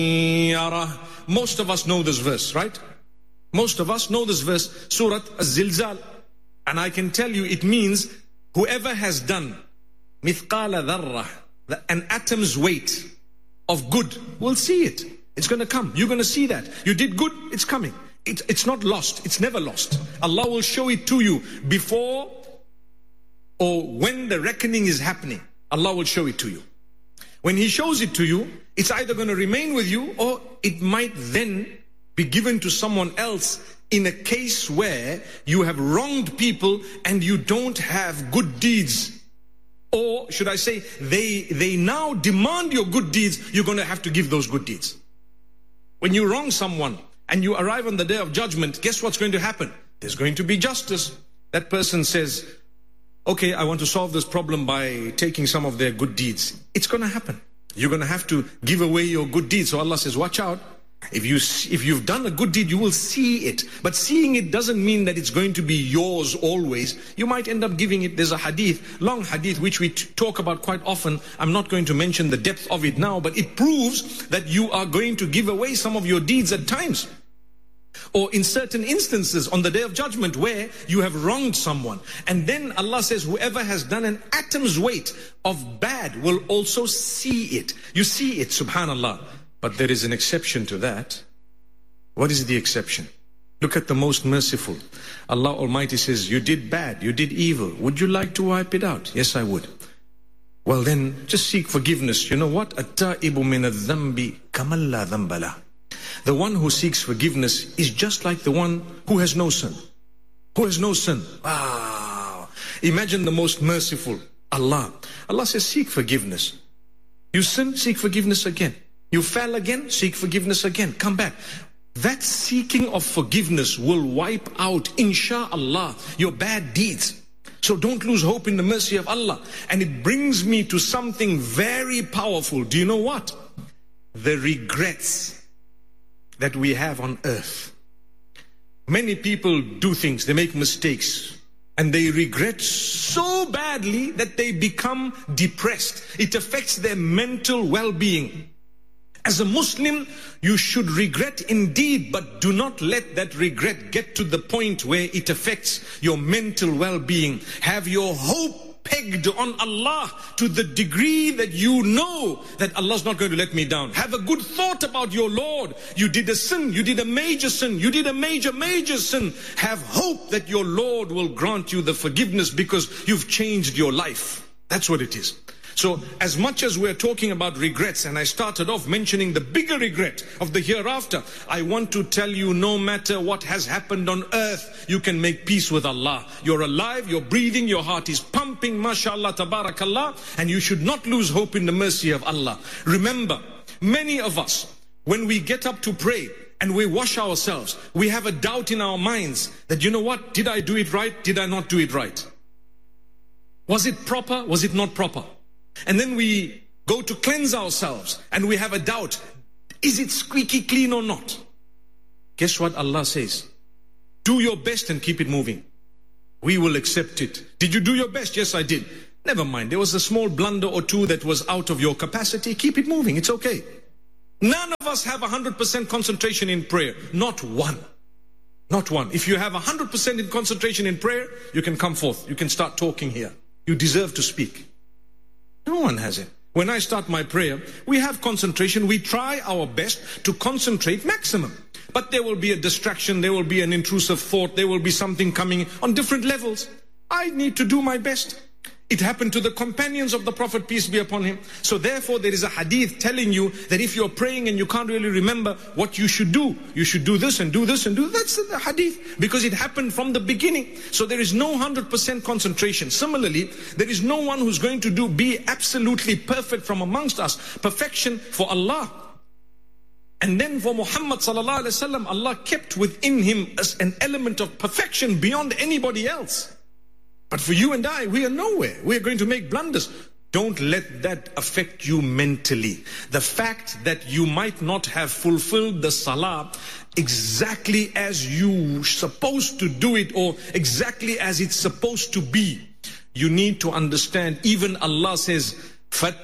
Most of us know this verse, right? Most of us know this verse, Surah Az-Zilzal. And I can tell you it means whoever has done mithqala dharrah, an atom's weight of good, will see it. It's going to come. You're going to see that. You did good, it's coming. It's not lost. It's never lost. Allah will show it to you before or when the reckoning is happening. Allah will show it to you. When He shows it to you, it's either going to remain with you or it might then be given to someone else in a case where you have wronged people and you don't have good deeds. Or should I say, they now demand your good deeds, you're going to have to give those good deeds. When you wrong someone and you arrive on the day of judgment, guess what's going to happen? There's going to be justice. That person says, okay, I want to solve this problem by taking some of their good deeds. It's going to happen. You're going to have to give away your good deeds. So Allah says, watch out. If you've done a good deed, you will see it. But seeing it doesn't mean that it's going to be yours always. You might end up giving it. There's a hadith, long hadith, which we talk about quite often. I'm not going to mention the depth of it now, but it proves that you are going to give away some of your deeds at times. Or in certain instances on the day of judgment where you have wronged someone. And then Allah says, whoever has done an atom's weight of bad will also see it. You see it, subhanallah. But there is an exception to that. What is the exception? Look at the most merciful. Allah Almighty says, you did bad, you did evil. Would you like to wipe it out? Yes, I would. Well then, just seek forgiveness. You know what? التائب من الذنب كمن لا ذنب له. The one who seeks forgiveness is just like the one who has no sin. Who has no sin. Wow. Imagine the most merciful, Allah. Allah says, seek forgiveness. You sin, seek forgiveness again. You fell again, seek forgiveness again. Come back. That seeking of forgiveness will wipe out, insha'Allah, your bad deeds. So don't lose hope in the mercy of Allah. And it brings me to something very powerful. Do you know what? The regrets that we have on earth. Many people do things, they make mistakes, and they regret so badly that they become depressed. It affects their mental well-being. As a Muslim, you should regret indeed, but do not let that regret get to the point where it affects your mental well-being. Have your hope pegged on Allah to the degree that you know that Allah's not going to let me down. Have a good thought about your Lord. You did a sin, you did a major sin, you did a major sin. Have hope that your Lord will grant you the forgiveness because you've changed your life. That's what it is. So as much as we're talking about regrets, and I started off mentioning the bigger regret of the hereafter, I want to tell you, no matter what has happened on earth, you can make peace with Allah. You're alive, you're breathing, your heart is pumping, mashallah, tabarakallah, and you should not lose hope in the mercy of Allah. Remember, many of us, when we get up to pray and we wash ourselves, we have a doubt in our minds that, you know what, did I do it right? Did I not do it right? Was it proper? Was it not proper? And then we go to cleanse ourselves and we have a doubt, is it squeaky clean or not? Guess what Allah says? Do your best and keep it moving. We will accept it. Did you do your best? Yes, I did. Never mind, there was a small blunder or two that was out of your capacity. Keep it moving, it's okay. None of us have 100% concentration in prayer. Not one. Not one. If you have 100% in concentration in prayer, you can come forth. You can start talking here. You deserve to speak. No one has it. When I start my prayer, we have concentration. We try our best to concentrate maximum. But there will be a distraction, there will be an intrusive thought, there will be something coming on different levels. I need to do my best. It happened to the companions of the Prophet, peace be upon him. So therefore there is a hadith telling you that if you're praying and you can't really remember what you should do this and do this and do that. That's the hadith, because it happened from the beginning. So there is no 100% concentration. Similarly, there is no one who's going to be absolutely perfect from amongst us. Perfection for Allah. And then for Muhammad sallallahu alaihi wasallam, Allah kept within him an element of perfection beyond anybody else. But for you and I, we are nowhere. We are going to make blunders. Don't let that affect you mentally. The fact that you might not have fulfilled the salah exactly as you supposed to do it, or exactly as it's supposed to be. You need to understand, even Allah says,